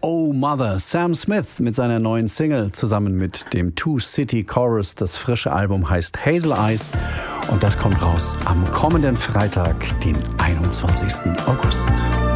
Oh Mother, Sam Smith mit seiner neuen Single zusammen mit dem Two City Chorus. Das frische Album heißt Hazel Eyes und das kommt raus am kommenden Freitag, den 21. August.